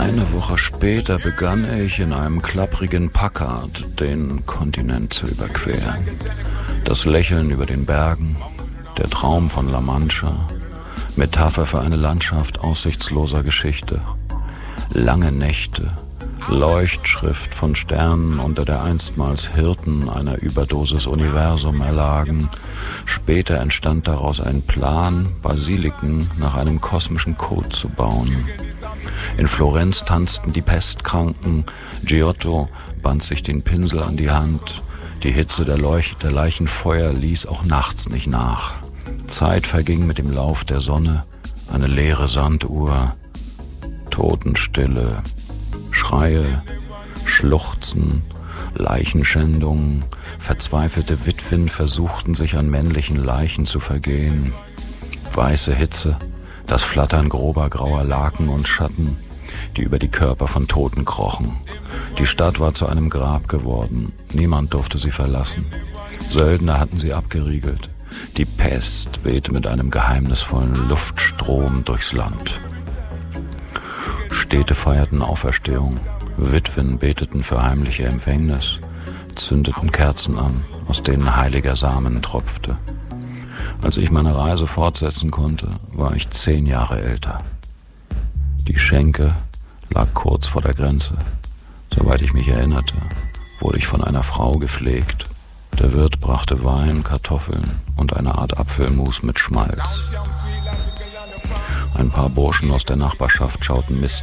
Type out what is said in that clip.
Eine Woche später begann ich in einem klapprigen Packard den Kontinent zu überqueren. Das Lächeln über den Bergen, der Traum von La Mancha, Metapher für eine Landschaft aussichtsloser Geschichte. Lange Nächte, Leuchtschrift von Sternen, unter der einstmals Hirten einer Überdosis Universum erlagen. Später entstand daraus ein Plan, Basiliken nach einem kosmischen Code zu bauen. In Florenz tanzten die Pestkranken, Giotto band sich den Pinsel an die Hand. Die Hitze der Leichenfeuer ließ auch nachts nicht nach. Zeit verging mit dem Lauf der Sonne, eine leere Sanduhr, Totenstille, Schreie, Schluchzen, Leichenschändungen. Verzweifelte Witwen versuchten sich an männlichen Leichen zu vergehen. Weiße Hitze, das Flattern grober grauer Laken und Schatten, die über die Körper von Toten krochen. Die Stadt war zu einem Grab geworden. Niemand durfte sie verlassen. Söldner hatten sie abgeriegelt. Die Pest wehte mit einem geheimnisvollen Luftstrom durchs Land. Städte feierten Auferstehung. Witwen beteten für heimliche Empfängnis, zündeten Kerzen an, aus denen heiliger Samen tropfte. Als ich meine Reise fortsetzen konnte, war ich 10 Jahre älter. Die Schenke lag kurz vor der Grenze. Soweit ich mich erinnerte, wurde ich von einer Frau gepflegt. Der Wirt brachte Wein, Kartoffeln und eine Art Apfelmus mit Schmalz. Ein paar Burschen aus der Nachbarschaft schauten